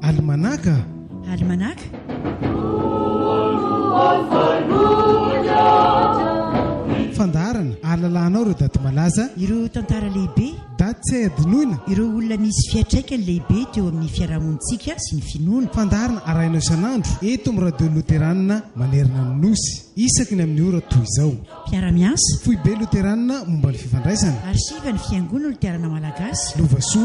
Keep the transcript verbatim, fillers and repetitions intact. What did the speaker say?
Almanaka. Almanaka. Fandarana ahalalànao ireo daty malaza, ireo tantara lehibe, daty tsy adinoina, ireo olona misy fiatraikany lehibe teo amin'ny fiarahamonitsika sy ny finoana. Fandarana arainao isan'andro eto amin'ny radio Luteranina Manerana ny Nosy, isaky ny amin'ny ora toy izao. Mpiara-miasa Foibe Luteranina momba ny fifandraisana, arsiva ny fiangonana Luterana Malagasy, Lovasoa